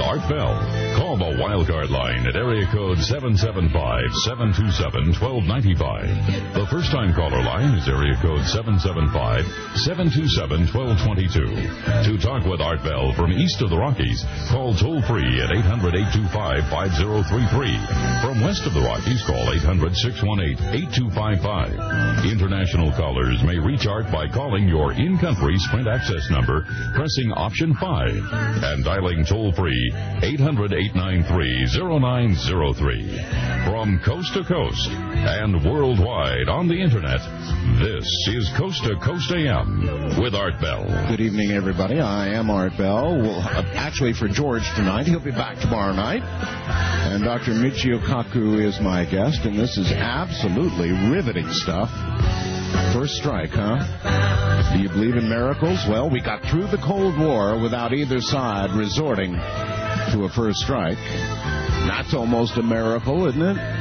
Art Bell. Call the Wildcard line at area code 775-727-1295. The first-time caller line is area code 775-727-1222. To talk with Art Bell from east of the Rockies, call toll-free at 800-825-5033. From west of the Rockies, call 800-618-8255. International callers may reach Art by calling your in-country Sprint access number, pressing option 5, and dialing toll-free 800-893-0903. From coast to coast and worldwide on the Internet, this is Coast to Coast AM with Art Bell. Good evening, everybody. I am Art Bell. Well, actually, for George tonight. He'll be back tomorrow night. And Dr. Michio Kaku is my guest, and this is absolutely riveting stuff. First strike, huh? Do you believe in miracles? Well, we got through the Cold War without either side resorting to a first strike. That's almost a miracle, isn't it?